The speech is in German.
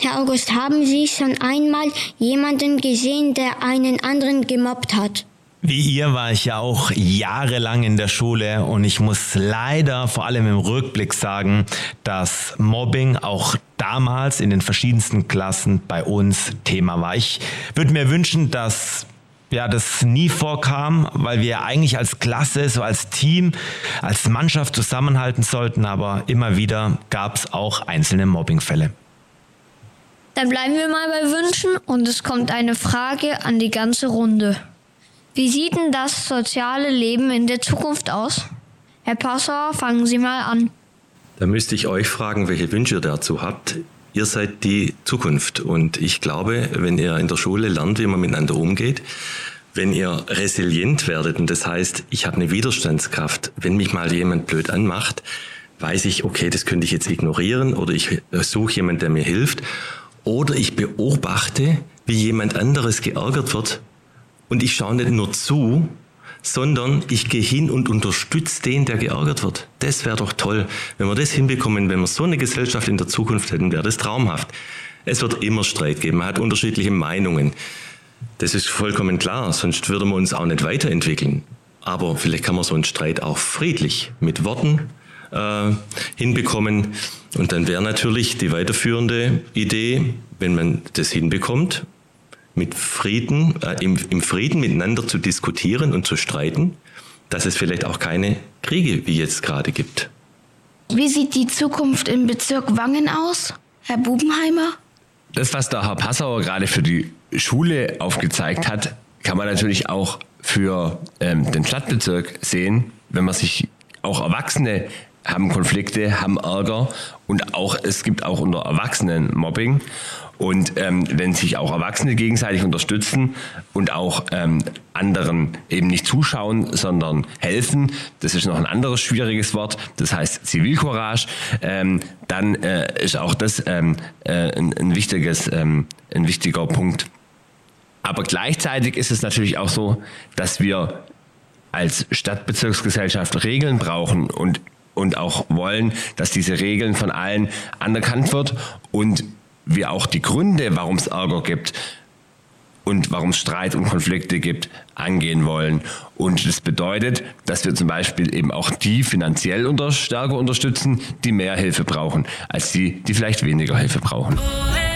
Herr August, haben Sie schon einmal jemanden gesehen, der einen anderen gemobbt hat? Wie ihr war ich ja auch jahrelang in der Schule und ich muss leider vor allem im Rückblick sagen, dass Mobbing auch damals in den verschiedensten Klassen bei uns Thema war. Ich würde mir wünschen, dass das nie vorkam, weil wir eigentlich als Klasse, so als Team, als Mannschaft zusammenhalten sollten, aber immer wieder gab es auch einzelne Mobbingfälle. Dann bleiben wir mal bei Wünschen und es kommt eine Frage an die ganze Runde. Wie sieht denn das soziale Leben in der Zukunft aus? Herr Passauer, fangen Sie mal an. Da müsste ich euch fragen, welche Wünsche ihr dazu habt. Ihr seid die Zukunft und ich glaube, wenn ihr in der Schule lernt, wie man miteinander umgeht, wenn ihr resilient werdet, und das heißt, ich habe eine Widerstandskraft, wenn mich mal jemand blöd anmacht, weiß ich, okay, das könnte ich jetzt ignorieren oder ich suche jemanden, der mir hilft oder ich beobachte, wie jemand anderes geärgert wird. Und ich schaue nicht nur zu, sondern ich gehe hin und unterstütze den, der geärgert wird. Das wäre doch toll. Wenn wir das hinbekommen, wenn wir so eine Gesellschaft in der Zukunft hätten, wäre das traumhaft. Es wird immer Streit geben, man hat unterschiedliche Meinungen. Das ist vollkommen klar, sonst würden wir uns auch nicht weiterentwickeln. Aber vielleicht kann man so einen Streit auch friedlich mit Worten hinbekommen. Und dann wäre natürlich die weiterführende Idee, wenn man das hinbekommt, mit Frieden, im Frieden miteinander zu diskutieren und zu streiten, dass es vielleicht auch keine Kriege wie jetzt gerade gibt. Wie sieht die Zukunft im Bezirk Wangen aus, Herr Bubenheimer? Das, was der Herr Passauer gerade für die Schule aufgezeigt hat, kann man natürlich auch für den Stadtbezirk sehen, wenn man sich auch Erwachsene haben Konflikte, haben Ärger und auch es gibt auch unter Erwachsenen Mobbing. Und wenn sich auch Erwachsene gegenseitig unterstützen und auch anderen eben nicht zuschauen, sondern helfen, das ist noch ein anderes schwieriges Wort, das heißt Zivilcourage, dann ist auch das ein wichtiger Punkt. Aber gleichzeitig ist es natürlich auch so, dass wir als Stadtbezirksgesellschaft Regeln brauchen und auch wollen, dass diese Regeln von allen anerkannt wird und wir auch die Gründe, warum es Ärger gibt und warum es Streit und Konflikte gibt, angehen wollen. Und das bedeutet, dass wir zum Beispiel eben auch die finanziell stärker unterstützen, die mehr Hilfe brauchen, als die vielleicht weniger Hilfe brauchen.